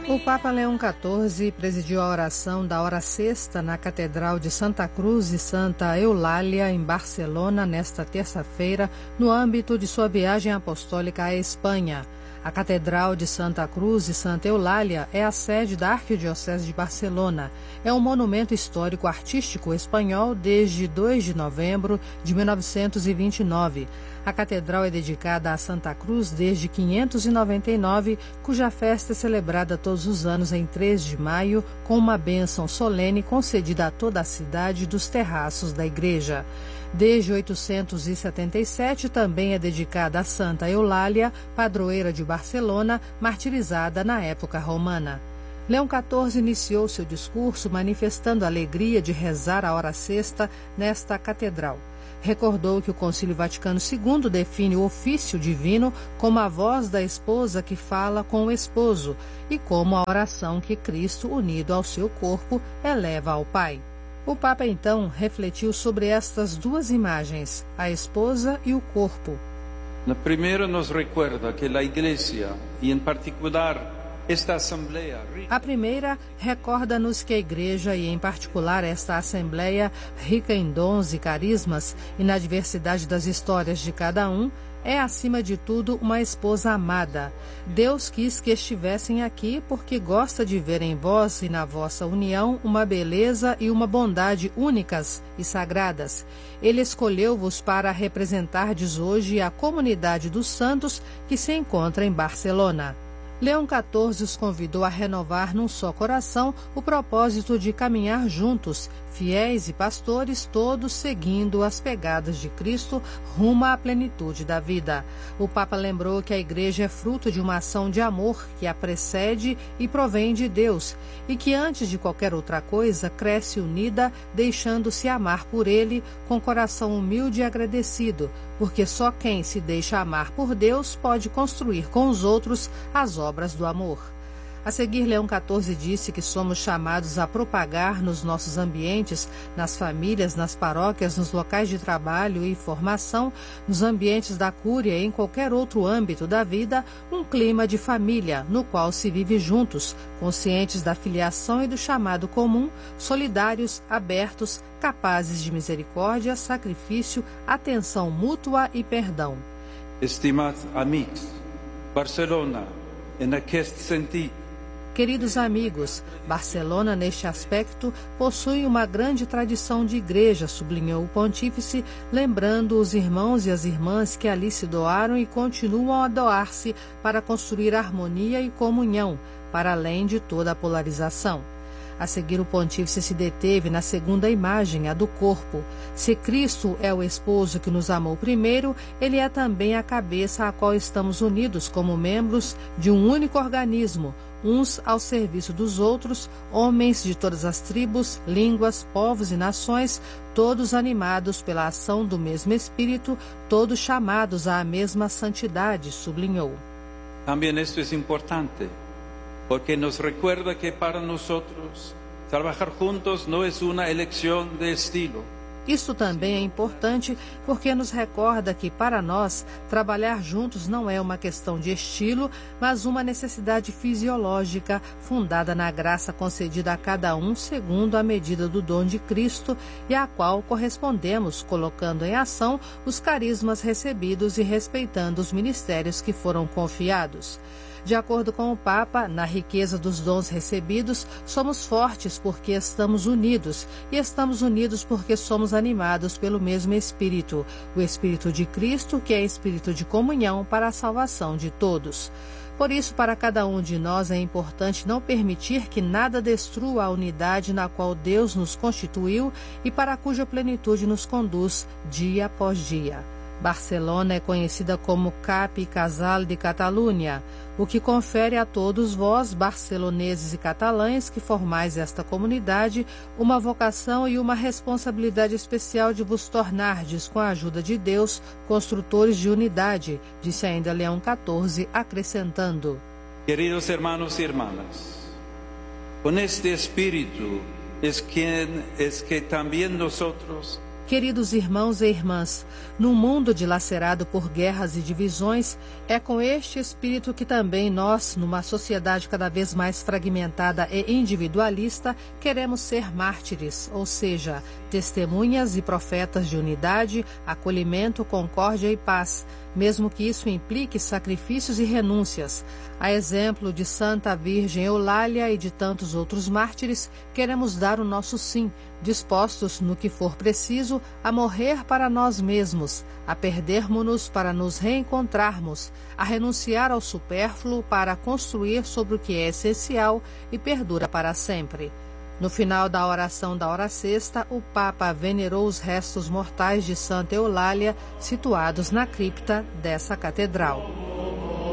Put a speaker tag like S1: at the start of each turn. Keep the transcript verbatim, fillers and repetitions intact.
S1: O Papa Leão quatorze presidiu a oração da hora sexta na Catedral de Santa Cruz e Santa Eulália, em Barcelona, nesta terça-feira, no âmbito de sua viagem apostólica à Espanha. A Catedral de Santa Cruz e Santa Eulália é a sede da Arquidiocese de Barcelona. É um monumento histórico-artístico espanhol desde dois de novembro de mil novecentos e vinte e nove. A catedral é dedicada a Santa Cruz desde quinhentos e noventa e nove, cuja festa é celebrada todos os anos em três de maio, com uma bênção solene concedida a toda a cidade dos terraços da igreja. Desde oitocentos e setenta e sete, também é dedicada a Santa Eulália, padroeira de Barcelona, martirizada na época romana. Leão quatorze iniciou seu discurso manifestando a alegria de rezar a hora sexta nesta catedral. Recordou que o Concílio Vaticano segundo define o ofício divino como a voz da esposa que fala com o esposo e como a oração que Cristo, unido ao seu corpo, eleva ao Pai. O Papa, então, refletiu sobre estas duas imagens, a esposa e o corpo.
S2: Na primeira nos recuerda que a Igreja, e em particular esta Assembleia...
S1: A primeira recorda-nos que a Igreja, e em particular esta Assembleia, rica em dons e carismas e na diversidade das histórias de cada um, é, acima de tudo, uma esposa amada. Deus quis que estivessem aqui porque gosta de ver em vós e na vossa união uma beleza e uma bondade únicas e sagradas. Ele escolheu-vos para representardes hoje a comunidade dos santos que se encontra em Barcelona. Leão quatorze os convidou a renovar num só coração o propósito de caminhar juntos, fiéis e pastores, todos seguindo as pegadas de Cristo rumo à plenitude da vida. O Papa lembrou que a Igreja é fruto de uma ação de amor que a precede e provém de Deus, e que antes de qualquer outra coisa cresce unida, deixando-se amar por Ele com coração humilde e agradecido, porque só quem se deixa amar por Deus pode construir com os outros as obras do amor. A seguir, Leão quatorze disse que somos chamados a propagar nos nossos ambientes, nas famílias, nas paróquias, nos locais de trabalho e formação, nos ambientes da cúria e em qualquer outro âmbito da vida, um clima de família, no qual se vive juntos, conscientes da filiação e do chamado comum, solidários, abertos, capazes de misericórdia, sacrifício, atenção mútua e perdão.
S2: Estimados amigos, Barcelona, em aquest sentit,
S1: Queridos amigos, Barcelona, neste aspecto, possui uma grande tradição de igreja, sublinhou o pontífice, lembrando os irmãos e as irmãs que ali se doaram e continuam a doar-se para construir harmonia e comunhão, para além de toda a polarização. A seguir, o pontífice se deteve na segunda imagem, a do corpo. Se Cristo é o esposo que nos amou primeiro, ele é também a cabeça a qual estamos unidos como membros de um único organismo, uns ao serviço dos outros, homens de todas as tribos, línguas, povos e nações, todos animados pela ação do mesmo Espírito, todos chamados à mesma santidade, sublinhou.
S2: Também isto é importante, porque nos recuerda que para nós trabalhar juntos não é uma eleição de estilo.
S1: Isso também é importante porque nos recorda que, para nós, trabalhar juntos não é uma questão de estilo, mas uma necessidade fisiológica, fundada na graça concedida a cada um segundo a medida do dom de Cristo e à qual correspondemos, colocando em ação os carismas recebidos e respeitando os ministérios que foram confiados. De acordo com o Papa, na riqueza dos dons recebidos, somos fortes porque estamos unidos, e estamos unidos porque somos animados pelo mesmo Espírito, o Espírito de Cristo, que é Espírito de comunhão para a salvação de todos. Por isso, para cada um de nós é importante não permitir que nada destrua a unidade na qual Deus nos constituiu e para cuja plenitude nos conduz dia após dia. Barcelona é conhecida como Cap e Casal de Catalunha, o que confere a todos vós, barceloneses e catalães, que formais esta comunidade, uma vocação e uma responsabilidade especial de vos tornardes, com a ajuda de Deus, construtores de unidade, disse ainda Leão quatorze, acrescentando:
S2: Queridos hermanos e hermanas, com este espírito es que, es que também nós
S1: Queridos irmãos e irmãs, num mundo dilacerado por guerras e divisões, é com este espírito que também nós, numa sociedade cada vez mais fragmentada e individualista, queremos ser mártires, ou seja, testemunhas e profetas de unidade, acolhimento, concórdia e paz, mesmo que isso implique sacrifícios e renúncias. A exemplo de Santa Virgem Eulália e de tantos outros mártires, queremos dar o nosso sim, dispostos, no que for preciso, a morrer para nós mesmos, a perdermos-nos para nos reencontrarmos, a renunciar ao supérfluo para construir sobre o que é essencial e perdura para sempre. No final da oração da hora sexta, o Papa venerou os restos mortais de Santa Eulália, situados na cripta dessa catedral.